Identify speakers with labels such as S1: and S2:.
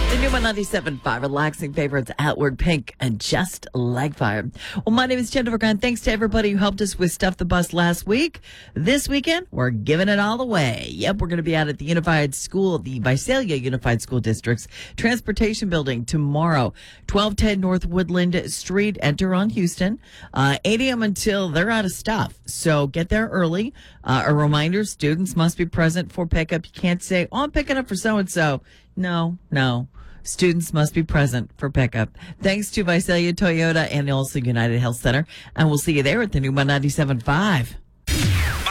S1: The new 97.5 relaxing favorites, Outward Pink and Just Like Fire. Well, my name is Jennifer Gunn. Thanks to everybody who helped us with Stuff the Bus last week. This weekend, we're giving it all away. Yep, we're going to be out at the Unified School, the Visalia Unified School District's Transportation Building tomorrow, 1210 North Woodland Street. Enter on Houston, 8 a.m. until they're out of stuff. So get there early. A reminder, students must be present for pickup. You can't say, oh, I'm picking up for so-and-so. No. Students must be present for pickup. Thanks to Visalia Toyota and also United Health Center. And we'll see you there at the new 97.5.